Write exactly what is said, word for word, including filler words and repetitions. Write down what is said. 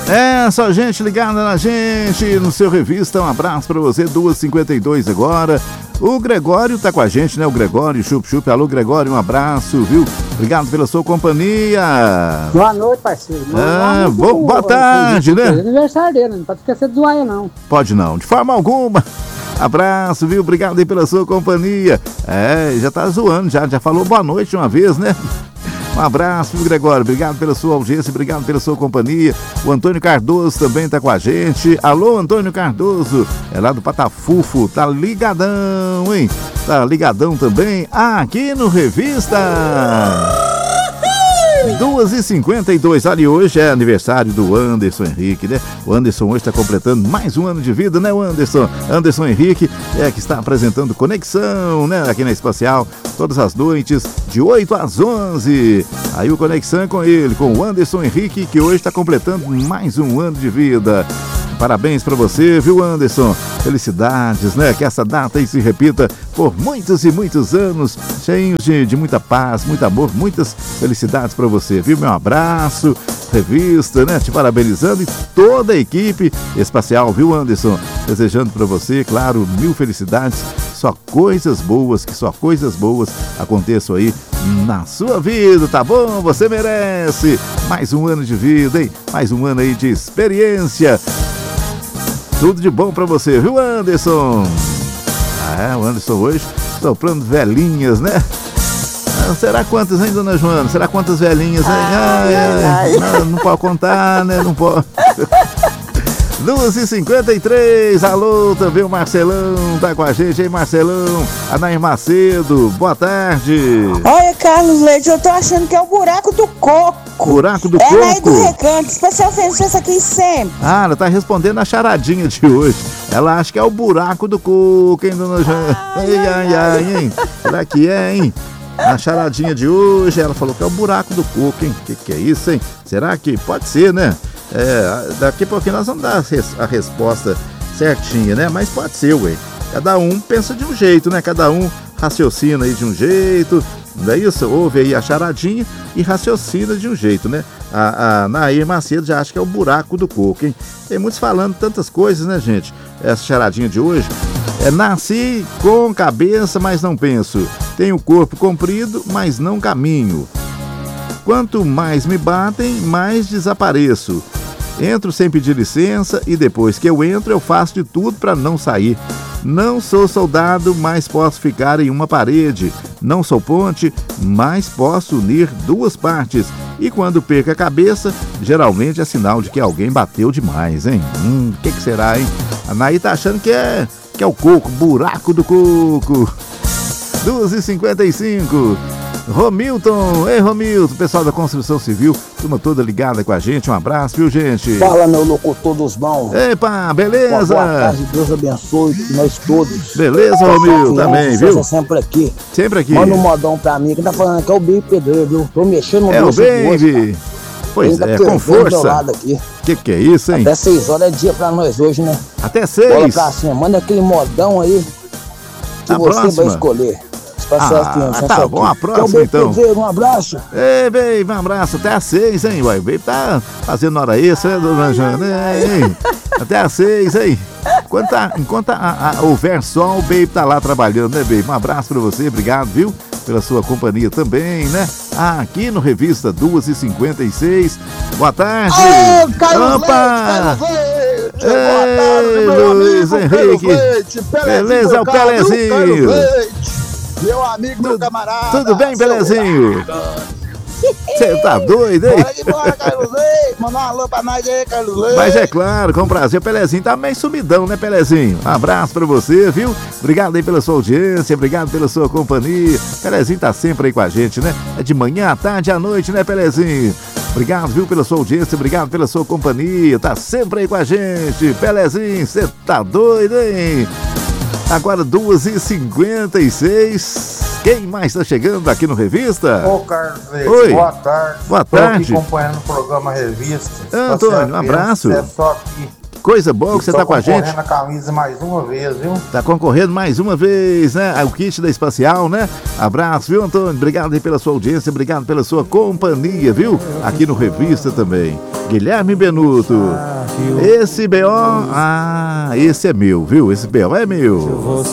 É, só gente ligada na gente, no seu Revista, um abraço pra você, duas e cinquenta e dois agora. O Gregório tá com a gente, né? O Gregório, chup, chup. Alô, Gregório, um abraço, viu? Obrigado pela sua companhia. Boa noite, parceiro. Ah, bo boa tarde, né? É aniversário dele, não pode esquecer do zoaia, não. Pode não, de forma alguma. Abraço, viu? Obrigado aí pela sua companhia. É, já tá zoando, já, já falou boa noite uma vez, né? Um abraço, viu, Gregório? Obrigado pela sua audiência, obrigado pela sua companhia. O Antônio Cardoso também tá com a gente. Alô, Antônio Cardoso, é lá do Patafufo, tá ligadão, hein? Tá ligadão também aqui no Revista. duas e cinquenta e dois, ali hoje é aniversário do Anderson Henrique, né? O Anderson hoje está completando mais um ano de vida, né, o Anderson? Anderson Henrique é que está apresentando Conexão, né, aqui na Espacial, todas as noites, de oito às onze. Aí o Conexão é com ele, com o Anderson Henrique, que hoje está completando mais um ano de vida. Parabéns para você, viu, Anderson? Felicidades, né? Que essa data aí se repita por muitos e muitos anos, cheios de, de muita paz, muito amor, muitas felicidades para você, viu? Meu abraço, Revista, né? Te parabenizando e toda a equipe espacial, viu, Anderson? Desejando para você, claro, mil felicidades, só coisas boas, que só coisas boas aconteçam aí na sua vida, tá bom? Você merece mais um ano de vida, hein? Mais um ano aí de experiência. Tudo de bom pra você, viu, Anderson? Ah, é, o Anderson hoje soprando velhinhas, né? Ah, será quantas, hein, dona Joana? Será quantas velhinhas, hein? Ai, ai, ai. Não, não pode contar, né? Não pode. duas e cinquenta e três, alô, também o Marcelão tá com a gente, hein, Marcelão? Anair Macedo, boa tarde. Olha, Carlos Leite, eu tô achando que é o buraco do coco. Buraco do é coco? É aí do Recanto, especial oferecesse aqui sempre. Ah, ela tá respondendo a charadinha de hoje. Ela acha que é o buraco do coco, hein, dona Joana? Ai, ai, ai, ai, hein? Será que é, hein? A charadinha de hoje, ela falou que é o buraco do coco, hein? Que que é isso, hein? Será que pode ser, né? É, daqui a pouquinho nós vamos dar a, res, a resposta certinha, né? Mas pode ser, ué. Cada um pensa de um jeito, né? Cada um raciocina aí de um jeito, não é isso? Ouve aí a charadinha e raciocina de um jeito, né? A, a Nair Macedo já acha que é o buraco do coco, hein? Tem muitos falando tantas coisas, né, gente? Essa charadinha de hoje é: nasci com cabeça, mas não penso. Tenho corpo comprido, mas não caminho. Quanto mais me batem, mais desapareço. Entro sem pedir licença e depois que eu entro eu faço de tudo para não sair. Não sou soldado, mas posso ficar em uma parede. Não sou ponte, mas posso unir duas partes. E quando perco a cabeça, geralmente é sinal de que alguém bateu demais, hein? Hum, o que, que será, hein? A Naí tá achando que é, que é o coco, buraco do coco. duas e cinquenta e cinco. Romilton, ei Romilton, pessoal da construção civil, turma toda ligada com a gente, um abraço, viu, gente? Fala, meu locutor dos bons. Epa, beleza? Boa tarde, Deus abençoe nós todos. Beleza, Romilton, também, viu? Sempre aqui. Sempre aqui. Manda um modão pra mim, que tá falando que é o Baby Pedreiro, viu? Tô mexendo no É o Baby. Tá? Pois tá é, com força. Aqui. Que que é isso, hein? Até seis horas é dia pra nós hoje, né? Até seis. Bola pra cima, manda aquele modão aí que a você próxima vai escolher. Ah, tá bom, a próxima então. Um abraço. Ei, Baby, um abraço. Até às seis, hein? Ué, o Baby tá fazendo hora extra, né, dona Jana? Ei, até às seis, hein? Enquanto, a, enquanto a, a, houver sol, o Baby tá lá trabalhando, né, Baby? Um abraço pra você, obrigado, viu? Pela sua companhia também, né? Ah, aqui no Revista duas e cinquenta e seis. Boa tarde. Ô, Carlos Opa! Leite, Carlos Leite. Ei, Boa tarde, meu Luiz amigo, Henrique. Leite, Beleza, é o Pelezinho. Meu amigo, meu camarada. Tudo bem, Pelezinho? Você tá doido, hein? Bora de bora, Carlos Leite. Manda um alô pra nós aí, Carlos Leite. Mas é claro, com prazer. O Pelezinho tá meio sumidão, né, Pelezinho? Um abraço pra você, viu? Obrigado aí pela sua audiência, obrigado pela sua companhia. Pelezinho tá sempre aí com a gente, né? É de manhã, à tarde, à noite, né, Pelezinho? Obrigado, viu, pela sua audiência, obrigado pela sua companhia. Tá sempre aí com a gente. Pelezinho, você tá doido, hein? Agora duas e cinquenta e seis. Quem mais está chegando aqui no Revista? Ô, Carlos Leite, Oi. boa tarde. Boa Tô tarde. aqui acompanhando o programa Revista. Antônio, um abraço. É só aqui. Coisa boa que você tá com a gente. Tô concorrendo a camisa mais uma vez, viu? Tá concorrendo mais uma vez, né? O kit da Espacial, né? Abraço, viu, Antônio? Obrigado aí pela sua audiência, obrigado pela sua companhia, viu? Aqui no Revista também. Guilherme Benuto. Ah, viu? Esse B O, ah, esse é meu, viu? Esse B O é meu.